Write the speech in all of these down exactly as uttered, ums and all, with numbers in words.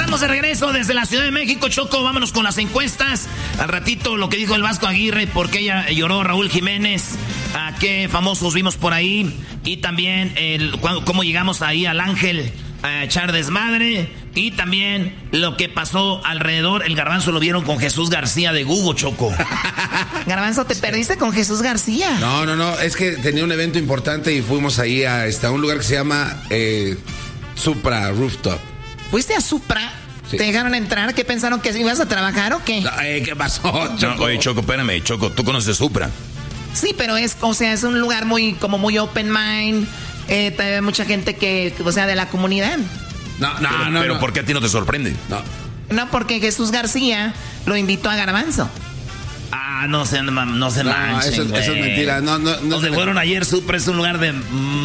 estamos de regreso desde la Ciudad de México, Choco. Vámonos con las encuestas. Al ratito lo que dijo el Vasco Aguirre, por qué ella lloró Raúl Jiménez, a qué famosos vimos por ahí. Y también el, cómo llegamos ahí al Ángel a echar desmadre. Y también lo que pasó alrededor. El Garbanzo lo vieron con Jesús García de Google, Choco. Garbanzo, ¿te perdiste con Jesús García? No, no, no. Es que tenía un evento importante y fuimos ahí a, este, a un lugar que se llama eh, Supra Rooftop. ¿Fuiste a Supra? Sí. ¿Te dejaron entrar? ¿Qué pensaron que ibas a trabajar o qué? No, eh, ¿Qué pasó, Choco? No, oye, Choco, espérame, Choco, ¿tú conoces Supra? Sí, pero es, o sea, es un lugar muy, como muy open mind. Eh, hay mucha gente que, o sea, de la comunidad. No, no, pero, no. Pero no. ¿por qué a ti no te sorprende? No. No, porque Jesús García lo invitó a Garbanzo. Ah, no se, no se no, manchen, eso, eso es mentira. No, no, no. Donde fueron ayer, Supra es un lugar de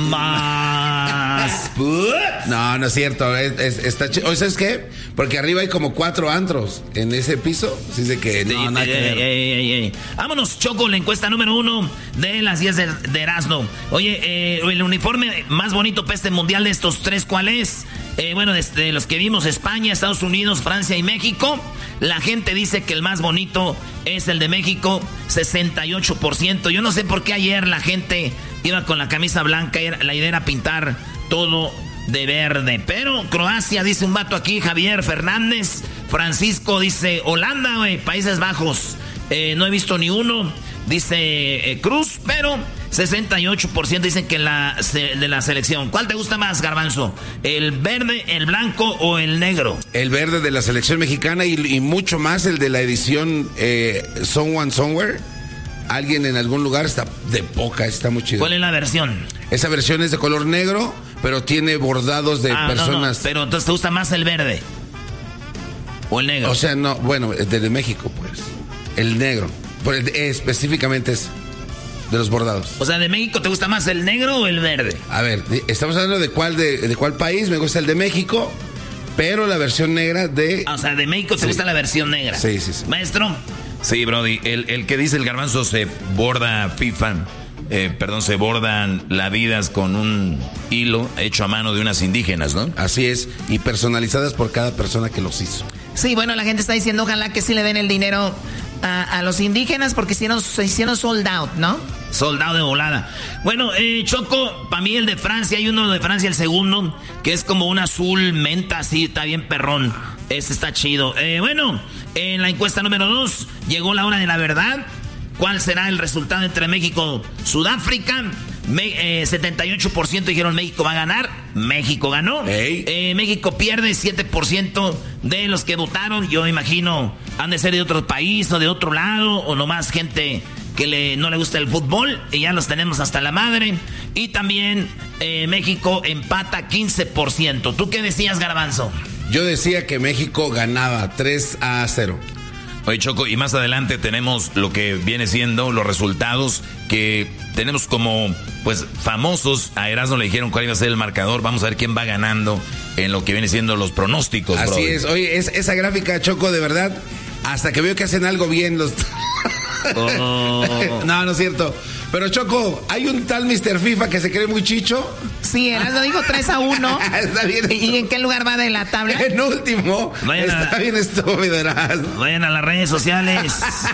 más. No, no es cierto. Es, es, está ch... ¿O sabes qué? Porque arriba hay como cuatro antros en ese piso. Así de que no, nada que ver. Ey, ey, ey. Vámonos, Choco, la encuesta número uno de las diez de, de Erasmo. Oye, eh, el uniforme más bonito para este mundial de estos tres, ¿cuál es? Eh, bueno, desde los que vimos, España, Estados Unidos, Francia y México. La gente dice que el más bonito es el de México, sesenta y ocho por ciento. Yo no sé por qué ayer la gente iba con la camisa blanca, la idea era pintar todo de verde. Pero Croacia, dice un vato aquí, Javier Fernández. Francisco dice Holanda, wey, Países Bajos. Eh, no he visto ni uno, dice eh, Cruz, pero sesenta y ocho por ciento dicen que la de la selección. ¿Cuál te gusta más, Garbanzo? ¿El verde, el blanco o el negro? El verde de la selección mexicana y, y mucho más el de la edición eh, Someone Somewhere. Alguien en algún lugar, está de poca, está muy chido. ¿Cuál es la versión? Esa versión es de color negro, pero tiene bordados de ah, personas. No, no. Pero entonces te gusta más el verde o el negro. O sea, no, bueno, desde México, pues. El negro. Por el, específicamente es de los bordados. O sea, ¿de México te gusta más el negro o el verde? A ver, estamos hablando de cuál de, de cuál país. Me gusta el de México, pero la versión negra de... Ah, o sea, de México te sí. gusta la versión negra. Sí, sí, sí. Maestro. Sí, Brody, el, el que dice el Garbanzo se borda FIFA, eh, perdón, se bordan las vidas con un hilo hecho a mano de unas indígenas, ¿no? Así es, y personalizadas por cada persona que los hizo. Sí, bueno, la gente está diciendo ojalá que sí le den el dinero a, a los indígenas porque hicieron, se hicieron sold out, ¿no? Soldado de volada. Bueno, eh, Choco, para mí el de Francia, hay uno de Francia, el segundo, que es como un azul menta, así, está bien perrón. Este está chido. Eh, bueno, en la encuesta número dos, llegó la hora de la verdad. ¿Cuál será el resultado entre México y Sudáfrica? Me, eh, setenta y ocho por ciento dijeron México va a ganar. México ganó. Hey. Eh, México pierde, siete por ciento de los que votaron. Yo imagino han de ser de otro país o de otro lado o nomás gente que le, no le gusta el fútbol y ya los tenemos hasta la madre. Y también eh, México empata quince por ciento. ¿Tú qué decías, Garbanzo? Yo decía que México ganaba tres a cero. Oye, Choco, y más adelante tenemos lo que viene siendo los resultados que tenemos como, pues, famosos. A Erasmo le dijeron cuál iba a ser el marcador. Vamos a ver quién va ganando en lo que viene siendo los pronósticos. Así brother. es. Oye, es, esa gráfica, Choco, de verdad, hasta que veo que hacen algo bien los... Oh. No, no es cierto. Pero Choco, hay un tal mister FIFA que se cree muy chicho. Sí, Erasmo dijo tres a uno. Está bien. ¿Y en qué lugar va de la tabla? En último. Vayan Está a, bien estúpido, Erasmo. Vayan a las redes sociales.